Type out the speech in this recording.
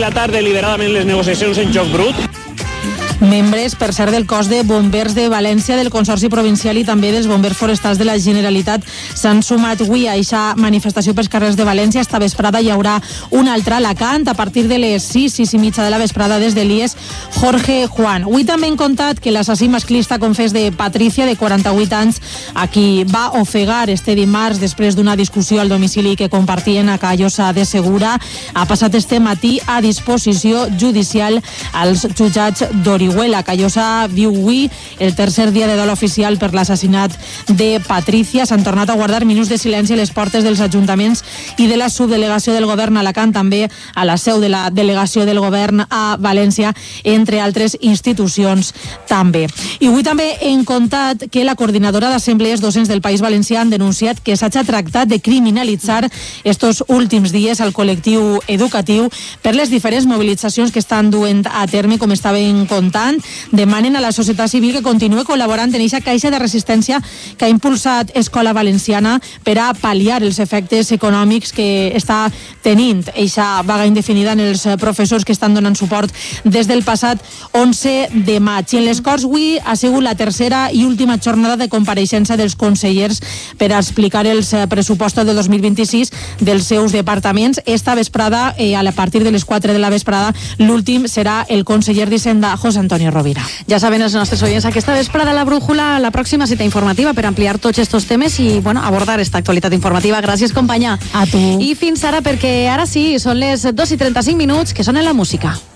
dilatar deliberadament les negociacions en joc brut. Membres, per cert, del cos de bombers de València, del Consorci Provincial i també dels bombers forestals de la Generalitat s'han sumat avui a aquesta manifestació pels carrers de València. Esta vesprada hi haurà una altra a Alacant a partir de les 6:30 de la vesprada des de l'IES Jorge Juan. Avui també hem contat que l'assassí masclista confés de Patricia, de 48 anys, a qui va ofegar este dimarts després d'una discussió al domicili que compartien a Callosa de Segura, ha passat este matí a disposició judicial als jutjats d'Orihuela. Callosa viu avui el tercer dia de dol oficial per l'assassinat de Patricia. S'han tornat a guardar minuts de silenci a les portes dels ajuntaments i de la subdelegació del govern a Alacant, també a la seu de la delegació del govern a València, entre altres institucions també. I avui també hem contat que la coordinadora d'assemblees docents del País Valencià han denunciat que s'ha tractat de criminalitzar estos últims dies al col·lectiu educatiu per les diferents mobilitzacions que estan duent a terme, com estaven contant. Demanen a la societat civil que continuï col·laborant en aquesta caixa de resistència que ha impulsat Escola Valenciana per a pal·liar els efectes econòmics que està tenint aquesta vaga indefinida en els professors que estan donant suport des del passat 11 de maig. I en les Corts avui ha sigut la tercera i última jornada de compareixença dels consellers per a explicar els pressupostos de 2026 dels seus departaments. Esta vesprada, a partir de les 4 de la vesprada, l'últim serà el conseller d'Hisenda, José Antonio Rovira. Ja saben els nostres oients, aquesta vesprada la Brújula, la pròxima cita informativa per ampliar tots estos temes i abordar esta actualitat informativa. Gràcies, companya. A tu. I fins ara, perquè ara sí, són les 2:35, que sonen la música.